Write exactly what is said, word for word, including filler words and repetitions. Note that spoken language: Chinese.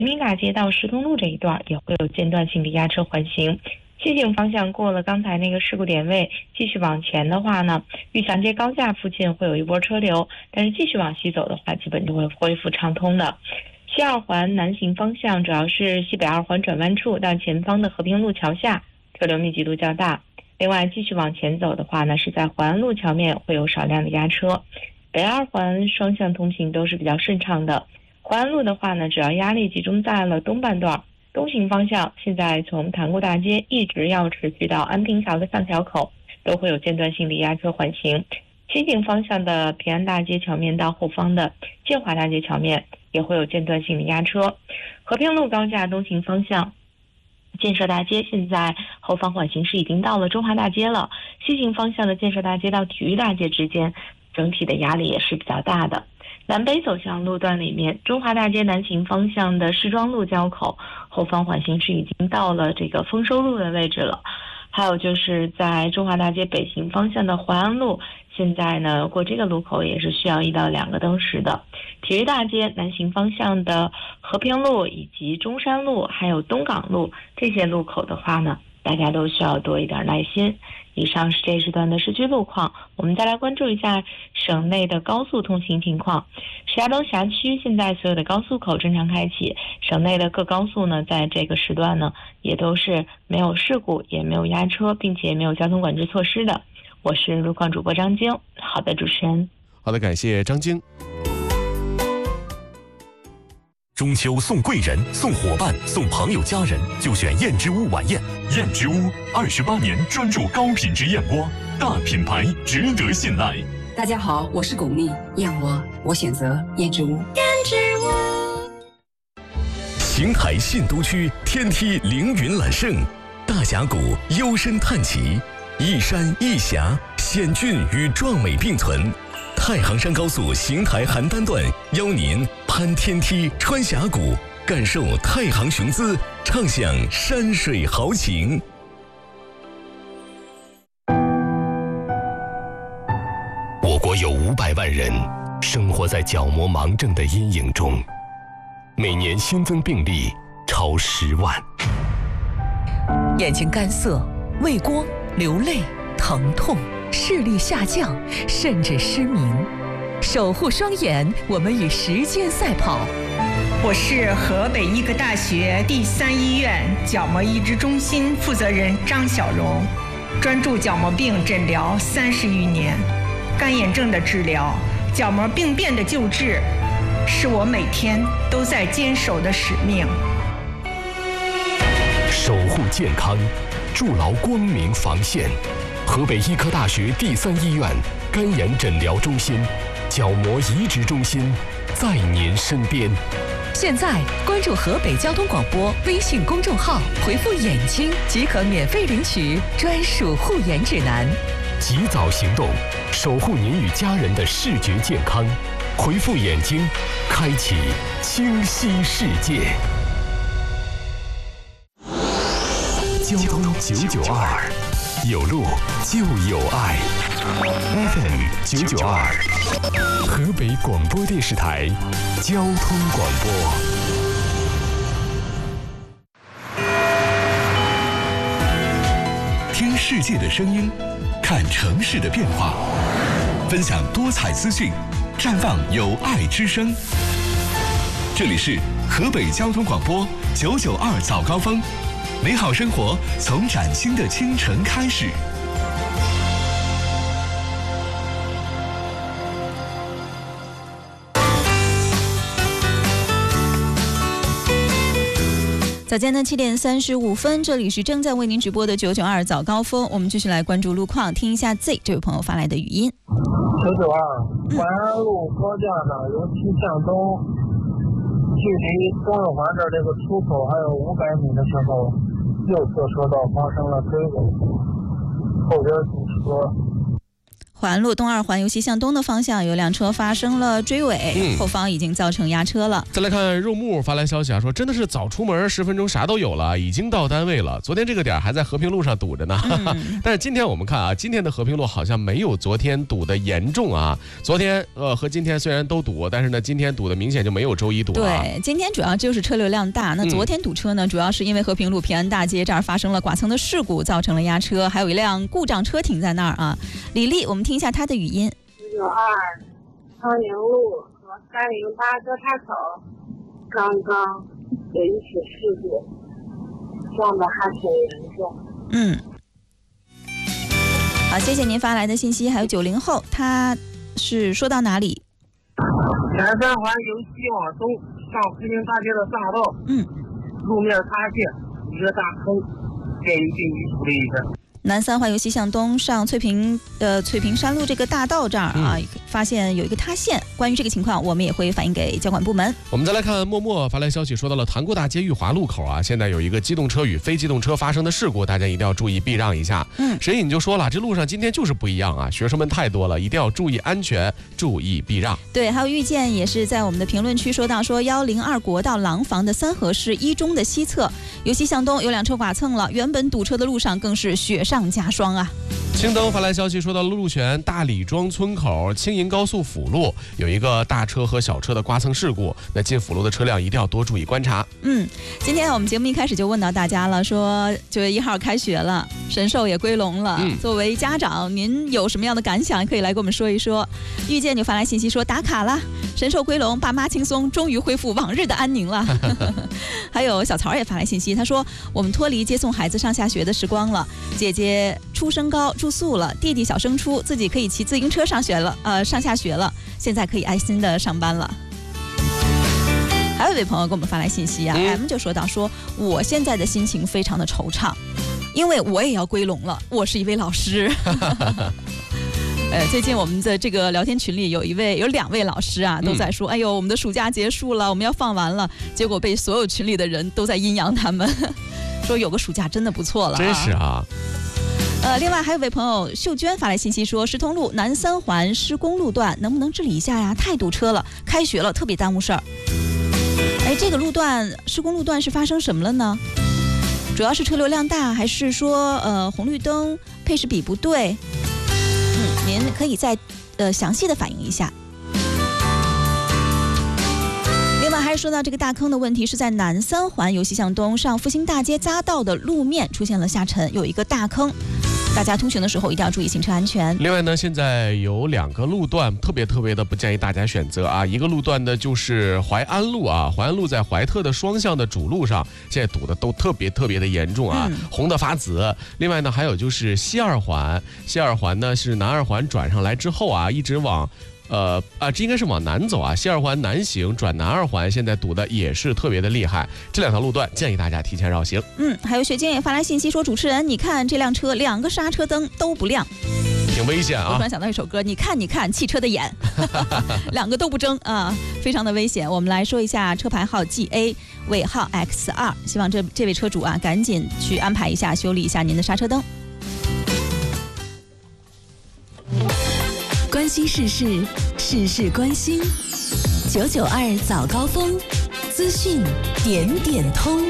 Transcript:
人民大街到石通路这一段也会有间断性的压车缓行。西行方向过了刚才那个事故点位，继续往前的话呢，玉祥街高架附近会有一波车流，但是继续往西走的话，基本就会恢复畅通的。西二环南行方向主要是西北二环转弯处到前方的和平路桥下车流密集度较大。另外继续往前走的话呢，是在环安路桥面会有少量的压车。北二环双向通行都是比较顺畅的。环安路的话呢，主要压力集中在了东半段，东行方向现在从塘沽大街一直要持续到安平桥的上桥口都会有间断性的压车缓行。西行方向的平安大街桥面到后方的建华大街桥面也会有间断性的压车。和平路高架东行方向建设大街现在后方缓行是已经到了中华大街了，西行方向的建设大街到体育大街之间整体的压力也是比较大的。南北走向路段里面，中华大街南行方向的市庄路交口后方缓行是已经到了这个丰收路的位置了。还有就是在中华大街北行方向的环安路，现在呢过这个路口也是需要一到两个灯时的。体育大街南行方向的和平路以及中山路还有东港路这些路口的话呢，大家都需要多一点耐心。以上是这时段的市区路况，我们再来关注一下省内的高速通行情况。石家庄辖区现在所有的高速口正常开启，省内的各高速呢，在这个时段呢，也都是没有事故，也没有压车，并且也没有交通管制措施的。我是路况主播张晶。好的，主持人。 好的，感谢张晶。 中秋送贵人、送伙伴、送朋友家人，就选燕之屋晚宴。燕之屋二十八年专注高品质燕窝，大品牌，值得信赖。 大家好，我是巩俐，燕窝我选择燕之屋。燕之屋。邢台信都区天梯凌云揽胜，大峡谷幽深探奇，一山一峡，险峻与壮美并存。太行山高速邢台邯郸段邀您攀天梯、穿峡谷，感受太行雄姿，畅享山水豪情。我国有五百万人生活在角膜盲症的阴影中，每年新增病例超十万。 眼睛干涩、畏光、流泪、疼痛、视力下降，甚至失明。守护双眼，我们与时间赛跑。 我是河北医科大学第三医院角膜移植中心负责人张小荣，专注角膜病诊疗三十余年，干眼症的治疗、角膜病变的救治，是我每天都在坚守的使命。 守护健康，筑牢光明防线。河北医科大学第三医院干眼诊疗中心、角膜移植中心在您身边。 现在关注河北交通广播微信公众号，回复眼睛即可免费领取专属护眼指南。 及早行动，守护您与家人的视觉健康。回复眼睛，开启清晰世界。交通九九二，有路就有爱。F M 九九二，河北广播电视台交通广播。听世界的声音，看城市的变化，分享多彩资讯，绽放有爱之声。这里是河北交通广播九九二早高峰，美好生活从崭新的清晨开始。 早间的七点三十五分，这里是正在为您直播的九九二早高峰，我们继续来关注路况，听一下 Z 这位朋友发来的语音。 九九二环安路高架呢，由西向东，距离东六环这儿这个出口还有五百米的时候，右侧车道发生了追尾，后边堵车。 环路东二环由西向东的方向有辆车发生了追尾， 嗯、 后方已经造成压车了。 再来看肉木发来消息啊，说真的是早出门十分钟啥都有了，已经到单位了。昨天这个点还在和平路上堵着呢，嗯、但是今天我们看啊，今天的和平路好像没有昨天堵的严重啊。昨天呃和今天虽然都堵，但是呢今天堵的明显就没有周一堵了。 对，今天主要就是车流量大。那昨天堵车呢，嗯、主要是因为和平路平安大街这儿发生了剐蹭的事故，造成了压车，还有一辆故障车停在那儿啊。李丽，我们听一下她的语音。 十九二昌宁路和三零八交叉口刚刚有一起事故，撞得还挺严重。 嗯，好，谢谢您发来的信息。还有九零后，他是说到哪里？ 南三环由西往东上福宁大街的大道， 嗯， 路面塌陷，一个大坑，建议进去处理一下。 南三环由西向东上翠屏呃翠屏山路这个大道这儿啊，嗯、发现有一个塌陷。关于这个情况，我们也会反映给交管部门。 我们再来看默默发来消息，说到了塘沽大街裕华路口啊，现在有一个机动车与非机动车发生的事故，大家一定要注意避让一下。嗯，沈颖就说了，这路上今天就是不一样啊，学生们太多了，一定要注意安全，注意避让。 对，还有遇见也是在我们的评论区说到，说幺零二国道廊坊的三河市一中的西侧由西向东有辆车剐蹭了，原本堵车的路上更是雪上加霜啊。 青灯发来消息，说到陆泉大李庄村口青银高速辅路有一个大车和小车的刮蹭事故，那进辅路的车辆一定要多注意观察。 嗯，今天我们节目一开始就问到大家了，说九月一号开学了，神兽也归笼了，嗯、作为家长您有什么样的感想，可以来跟我们说一说。遇见就发来信息说打卡了，神兽归笼，爸妈轻松，终于恢复往日的安宁了。还有小曹也发来信息，他说我们脱离接送孩子上下学的时光了，姐姐初升高住宿了，弟弟小升初，自己可以骑自行车上学了，呃，上下学了，现在可以安心的上班了。还有一位朋友给我们发来信息啊、嗯、，M 就说到说，我现在的心情非常的惆怅，因为我也要归笼了，我是一位老师。呃，最近我们的这个聊天群里有一位有两位老师啊，都在说，嗯、哎呦，我们的暑假结束了，我们要放完了，结果被所有群里的人都在阴阳他们，说有个暑假真的不错了、啊， 真是啊。 呃，另外还有位朋友秀娟发来信息说，石通路南三环施工路段能不能治理一下呀？太堵车了，开学了特别耽误事儿。哎，这个路段施工路段是发生什么了呢？主要是车流量大，还是说呃红绿灯配饰比不对？嗯，您可以再呃详细的反映一下。另外还是说到这个大坑的问题，是在南三环由西向东上复兴大街匝道的路面出现了下沉，有一个大坑。大家通行的时候一定要注意行车安全。 另外呢，现在有两个路段特别特别的不建议大家选择啊。一个路段呢就是淮安路啊，淮安路在怀特的双向的主路上，现在堵的都特别特别的严重啊，嗯、红的发紫。另外呢，还有就是西二环，西二环呢是南二环转上来之后啊，一直往。呃啊，这应该是往南走啊，西二环南行转南二环，现在堵的也是特别的厉害。这两条路段建议大家提前绕行。 嗯，还有学晶也发来信息说，主持人，你看这辆车两个刹车灯都不亮， 挺危险啊！ 我突然想到一首歌，你看你看汽车的眼，两个都不睁啊，非常的危险。我们来说一下车牌号 G A 尾号 X 二，希望这这位车主啊，赶紧去安排一下修理一下您的刹车灯。 关心世事，事事关心。九九二早高峰，资讯点点通。